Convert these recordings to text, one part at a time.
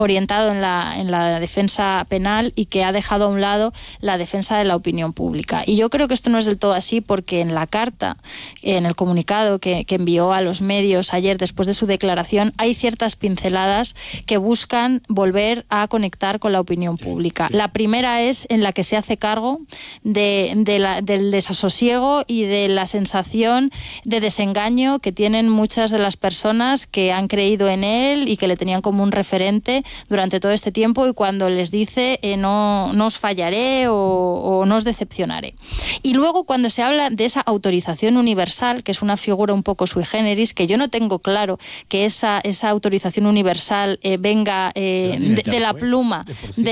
orientado en la defensa penal y que ha dejado a un lado la defensa de la opinión pública. Y yo creo que esto no es del todo así, porque en la carta, en el comunicado que envió a los medios ayer después de su declaración, hay ciertas pinceladas que buscan volver a conectar con la opinión pública. La primera es en la que se hace cargo del desasosiego y de la sensación de desengaño que tienen muchas de las personas que han creído en él y que le tenían como un referente durante todo este tiempo, y cuando les dice no os fallaré o no os decepcionaré. Y luego, cuando se habla de esa autorización universal, que es una figura un poco sui generis, que yo no tengo claro que esa autorización universal venga de la pluma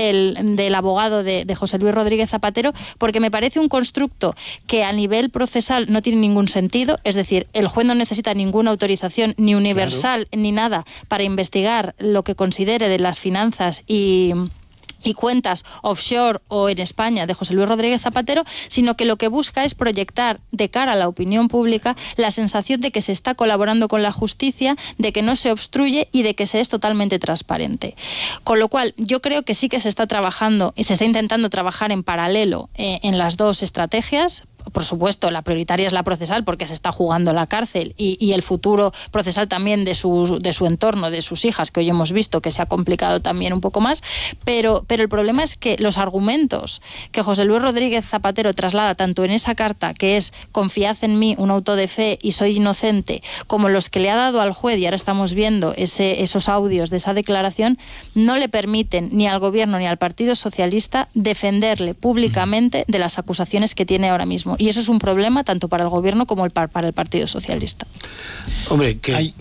del abogado de José Luis Rodríguez Zapatero, porque me parece un constructo que a nivel procesal no tiene ningún sentido. Es decir, el juez no necesita ninguna autorización ni universal ni nada para investigar lo que considere de las finanzas y cuentas offshore o en España de José Luis Rodríguez Zapatero, sino que lo que busca es proyectar de cara a la opinión pública la sensación de que se está colaborando con la justicia, de que no se obstruye y de que se es totalmente transparente. Con lo cual, yo creo que sí que se está trabajando y se está intentando trabajar en paralelo en las dos estrategias. Por supuesto, la prioritaria es la procesal, porque se está jugando la cárcel y el futuro procesal también de su entorno, de sus hijas, que hoy hemos visto que se ha complicado también un poco más, pero el problema es que los argumentos que José Luis Rodríguez Zapatero traslada tanto en esa carta, que es confiad en mí, un auto de fe y soy inocente, como los que le ha dado al juez, y ahora estamos viendo esos audios de esa declaración, no le permiten ni al gobierno ni al Partido Socialista defenderle públicamente de las acusaciones que tiene ahora mismo. Y eso es un problema tanto para el gobierno como para el Partido Socialista. Hombre, que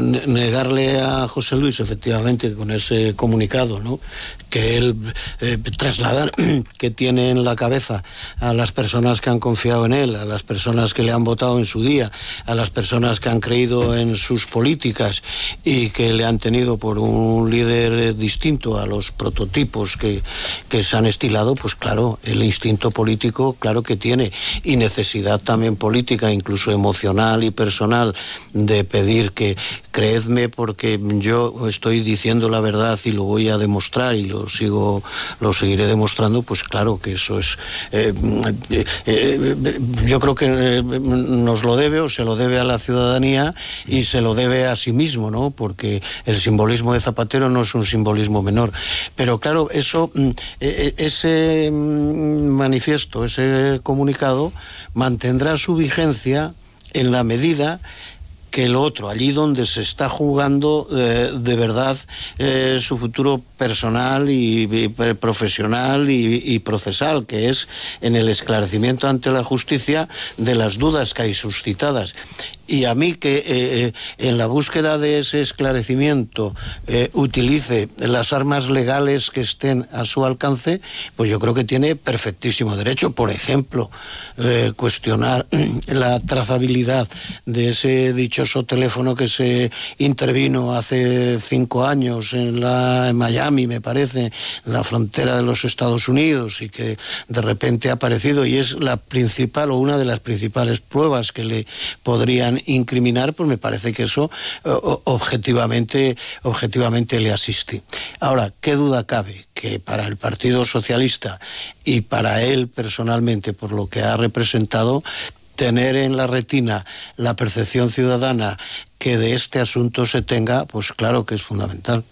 negarle a José Luis, efectivamente, con ese comunicado, ¿no?, que él trasladar que tiene en la cabeza a las personas que han confiado en él, a las personas que le han votado en su día, a las personas que han creído en sus políticas y que le han tenido por un líder distinto a los prototipos que se han estilado, pues claro, el instinto político, claro que tiene, y necesidad también política, incluso emocional y personal, de pedir que creedme porque yo estoy diciendo la verdad y lo voy a demostrar y lo seguiré demostrando. Pues claro que eso es yo creo que nos lo debe, o se lo debe a la ciudadanía y se lo debe a sí mismo, ¿no?, porque el simbolismo de Zapatero no es un simbolismo menor. Pero claro, eso, ese manifiesto, ese comunicado mantendrá su vigencia en la medida que lo otro, allí donde se está jugando de verdad su futuro personal y profesional y procesal, que es en el esclarecimiento ante la justicia de las dudas que hay suscitadas. Y a mí que en la búsqueda de ese esclarecimiento utilice las armas legales que estén a su alcance, pues yo creo que tiene perfectísimo derecho. Por ejemplo, cuestionar la trazabilidad de ese dichoso teléfono que se intervino hace 5 años en Miami, me parece, en la frontera de los Estados Unidos, y que de repente ha aparecido y es la principal o una de las principales pruebas que le podrían incriminar. Pues me parece que eso objetivamente le asiste. Ahora, ¿qué duda cabe? Que para el Partido Socialista y para él personalmente, por lo que ha representado, tener en la retina la percepción ciudadana que de este asunto se tenga, pues claro que es fundamental.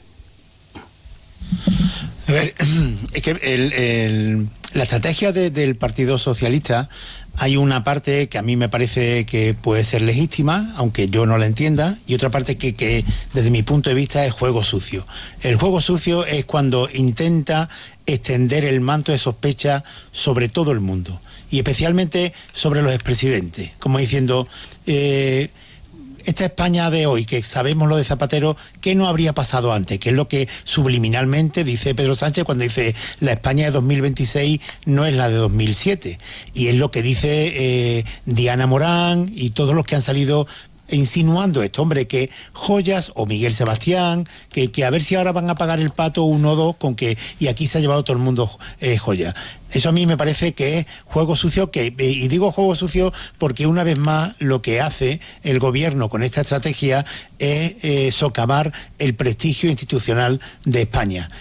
A ver, es que la estrategia del Partido Socialista, hay una parte que a mí me parece que puede ser legítima, aunque yo no la entienda, y otra parte que desde mi punto de vista es juego sucio. El juego sucio es cuando intenta extender el manto de sospecha sobre todo el mundo, y especialmente sobre los expresidentes, como diciendo, esta España de hoy, que sabemos lo de Zapatero, ¿qué no habría pasado antes? Que es lo que subliminalmente dice Pedro Sánchez cuando dice la España de 2026 no es la de 2007. Y es lo que dice Diana Morán y todos los que han salido insinuando esto, hombre, que Joyas o Miguel Sebastián, que a ver si ahora van a pagar el pato 1 o 2 con que, y aquí se ha llevado todo el mundo joyas. Eso a mí me parece que es juego sucio, y digo juego sucio porque una vez más lo que hace el gobierno con esta estrategia es socavar el prestigio institucional de España.